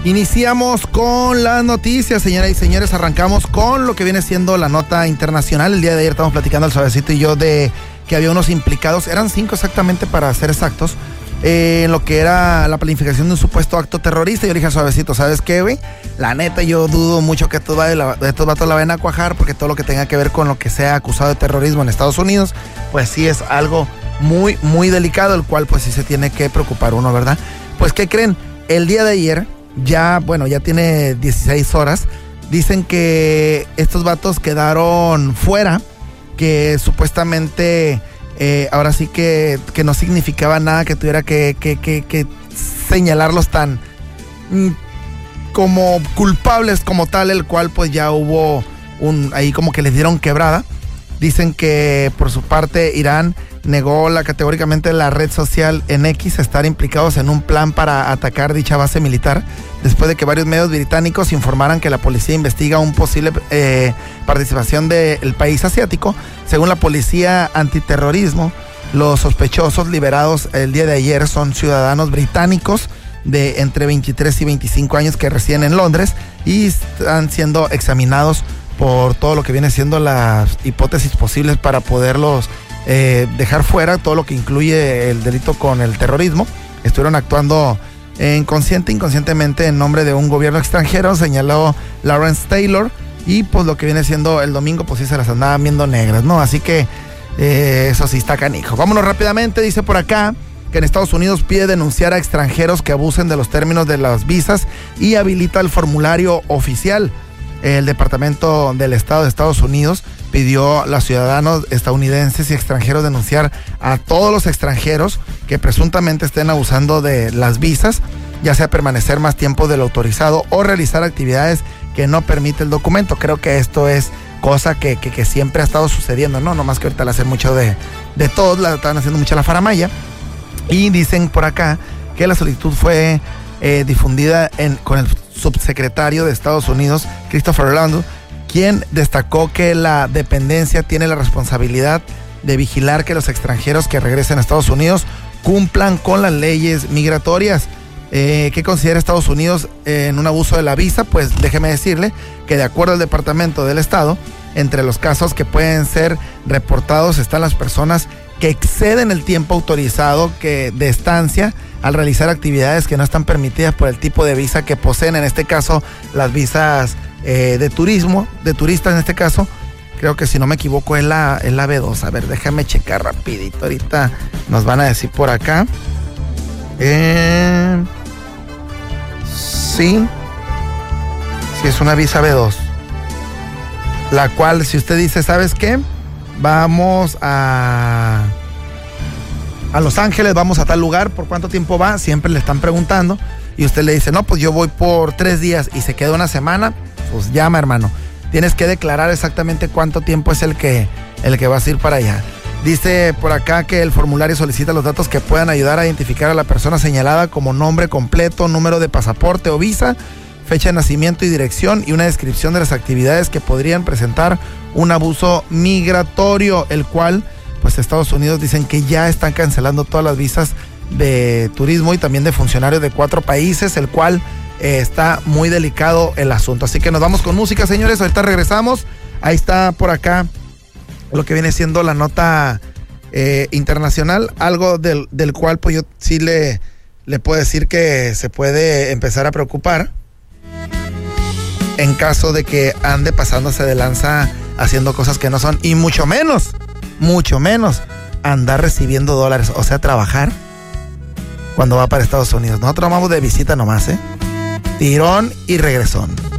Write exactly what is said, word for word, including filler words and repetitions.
Iniciamos con las noticias, señoras y señores. Arrancamos con lo que viene siendo la nota internacional. El día de ayer estamos platicando el Suavecito y yo de que había unos implicados, eran cinco exactamente para ser exactos, eh, en lo que era la planificación de un supuesto acto terrorista. Yo le dije al Suavecito, ¿sabes qué, güey? La neta, yo dudo mucho que estos, estos vatos la vayan a cuajar, porque todo lo que tenga que ver con lo que sea acusado de terrorismo en Estados Unidos, pues sí es algo muy, muy delicado, el cual pues sí se tiene que preocupar uno, ¿verdad? Pues, ¿qué creen? El día de ayer, ya, bueno, ya tiene dieciséis horas, dicen que estos vatos quedaron fuera, que supuestamente eh, ahora sí que, que no significaba nada que tuviera que, que, que, que señalarlos tan mm, como culpables como tal, el cual pues ya hubo un, ahí como que les dieron quebrada. Dicen que por su parte Irán negó la, categóricamente la red social en X estar implicados en un plan para atacar dicha base militar, después de que varios medios británicos informaran que la policía investiga un posible eh, participación del país asiático. Según la policía antiterrorismo, los sospechosos liberados el día de ayer son ciudadanos británicos de entre veintitrés y veinticinco años que residen en Londres y están siendo examinados por todo lo que viene siendo las hipótesis posibles para poderlos eh, dejar fuera, todo lo que incluye el delito con el terrorismo. Estuvieron actuando en consciente, inconscientemente en nombre de un gobierno extranjero, señaló Lawrence Taylor, y pues lo que viene siendo el domingo, pues sí se las andaban viendo negras, ¿no? Así que eh, eso sí está canijo. Vámonos rápidamente, dice por acá que en Estados Unidos pide denunciar a extranjeros que abusen de los términos de las visas y habilita el formulario oficial. El Departamento del Estado de Estados Unidos pidió a los ciudadanos estadounidenses y extranjeros denunciar a todos los extranjeros que presuntamente estén abusando de las visas, ya sea permanecer más tiempo de lo autorizado o realizar actividades que no permite el documento. Creo que esto es cosa que, que, que siempre ha estado sucediendo, ¿no? Nomás que ahorita la hacen mucho de, de todos, la están haciendo mucha la faramaya. Y dicen por acá que la solicitud fue eh, difundida en, con el subsecretario de Estados Unidos, Christopher Landau, quien destacó que la dependencia tiene la responsabilidad de vigilar que los extranjeros que regresen a Estados Unidos cumplan con las leyes migratorias. Eh, ¿Qué considera Estados Unidos eh, en un abuso de la visa? Pues déjeme decirle que de acuerdo al Departamento del Estado, entre los casos que pueden ser reportados están las personas que exceden el tiempo autorizado que de estancia al realizar actividades que no están permitidas por el tipo de visa que poseen, en este caso las visas eh, de turismo, de turistas en este caso. Creo que si no me equivoco es la, es la B dos. A ver, déjame checar rapidito, ahorita nos van a decir por acá. Eh, sí, sí es una visa B dos, la cual si usted dice, ¿sabes qué? Vamos a... a Los Ángeles, vamos a tal lugar, ¿por cuánto tiempo va? Siempre le están preguntando y usted le dice, no, pues yo voy por tres días y se queda una semana, pues llama, hermano. Tienes que declarar exactamente cuánto tiempo es el que, el que vas a ir para allá. Dice por acá que el formulario solicita los datos que puedan ayudar a identificar a la persona señalada, como nombre completo, número de pasaporte o visa, fecha de nacimiento y dirección, y una descripción de las actividades que podrían presentar un abuso migratorio, el cual pues Estados Unidos dicen que ya están cancelando todas las visas de turismo y también de funcionarios de cuatro países, el cual eh, está muy delicado el asunto. Así que nos vamos con música, señores, ahorita regresamos. Ahí está por acá lo que viene siendo la nota eh, internacional, algo del, del cual pues yo sí le, le puedo decir que se puede empezar a preocupar en caso de que ande pasándose de lanza haciendo cosas que no son, y mucho menos mucho menos andar recibiendo dólares, o sea, trabajar cuando va para Estados Unidos. Nosotros vamos de visita nomás, ¿eh? Tirón y regresón.